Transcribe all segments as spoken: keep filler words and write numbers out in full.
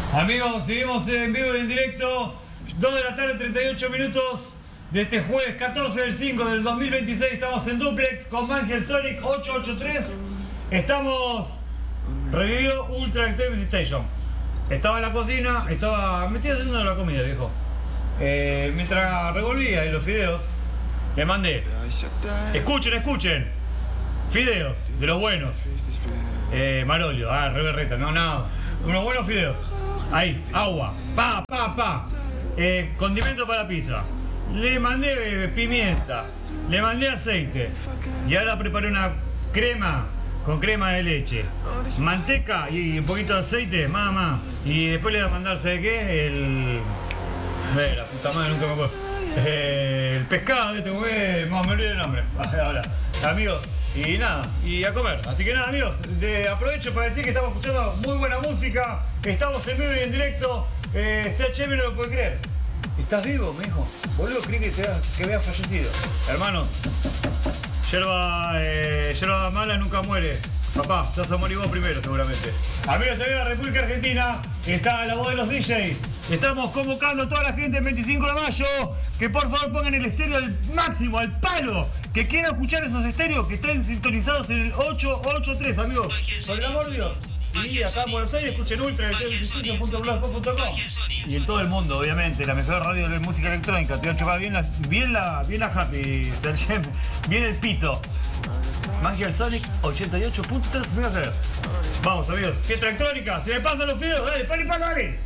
Amigos, seguimos en vivo y en directo. dos de la tarde, treinta y ocho minutos de este jueves catorce del cinco del dos mil veintiséis. Estamos en Duplex con Mangia Sonic ocho ocho tres. Estamos revivido Ultra Extreme Station. Estaba en la cocina, estaba metido haciendo la comida, viejo. Eh, mientras revolvía en los fideos, le mandé. Escuchen, escuchen. Fideos, de los buenos. Eh, Marolio, ah, reberreta, no, no. Unos buenos fideos. Ahí, agua, pa, pa, pa. Eh, condimento para pizza. Le mandé eh, pimienta. Le mandé aceite. Y ahora preparé una crema con crema de leche. Manteca y un poquito de aceite, mamá. Y después le voy a mandar, ¿sabe qué? El. Eh, la puta madre, nunca me acuerdo. Eh, el pescado, este, como es. No, me olvidé el nombre. Ahora, amigos. Y nada, y a comer. Así que nada, amigos, de, aprovecho para decir que estamos escuchando muy buena música. Estamos en vivo y en directo. Eh, C H M no lo puede creer. ¿Estás vivo, mijo? Boludo, creí que, te, que habías fallecido. Hermano, yerba, eh, yerba mala nunca muere. Papá, te vas a morir vos primero, seguramente. Amigos de la República Argentina, está la voz de los D Js. Estamos convocando a toda la gente el veinticinco de mayo que por favor pongan el estéreo al máximo, al palo. Que quiera escuchar esos estéreos que estén sintonizados en el ocho ocho tres, amigos. Por el amor de Dios. Y acá en Buenos Aires escuchen Ultra punto blogspot punto com y en todo el mundo, obviamente, la mejor radio de música electrónica. Te voy a chocar bien la, bien la, bien la happy, bien el pito. Mangia Sonic ochenta y ocho punto tres. Vamos, amigos, fiesta electrónica, se me pasan los fideos, dale, dale, dale, dale.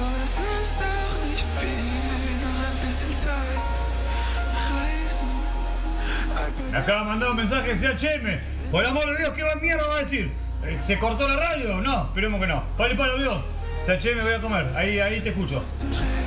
Me acaba de mandar un mensaje de C H M. Por el amor de Dios, ¿qué mierda va a decir? ¿Se cortó la radio? No, esperemos que no. Pali, palo, Dios. C H M, voy a comer. Ahí, ahí te escucho.